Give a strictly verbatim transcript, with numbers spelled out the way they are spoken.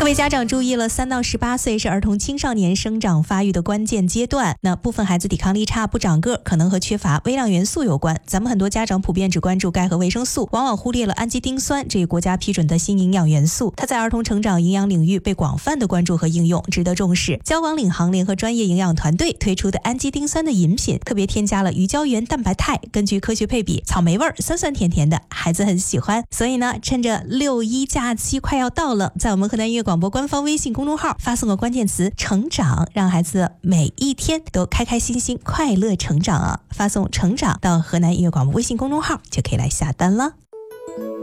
各位家长注意了，三到十八岁是儿童青少年生长发育的关键阶段。那部分孩子抵抗力差、不长个，可能和缺乏微量元素有关。咱们很多家长普遍只关注钙和维生素，往往忽略了氨基丁酸这一国家批准的新营养元素。它在儿童成长营养领域被广泛的关注和应用，值得重视。交广领航联合专业营养团队推出的氨基丁酸的饮品，特别添加了鱼胶原蛋白肽，根据科学配比，草莓味儿，酸酸甜甜的，孩子很喜欢。所以呢，趁着六一假期快要到了，在我们河南音乐广播官方微信公众号发送个关键词成长，让孩子每一天都开开心心快乐成长啊！发送成长到河南音乐广播微信公众号就可以来下单了。